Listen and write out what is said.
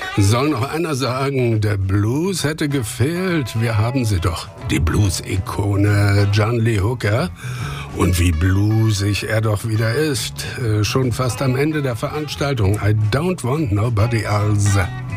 Soll noch einer sagen, der Blues hätte gefehlt? Wir haben sie doch. Die Blues-Ikone John Lee Hooker. Und wie bluesig er doch wieder ist. Schon fast am Ende der Veranstaltung. I don't want nobody else.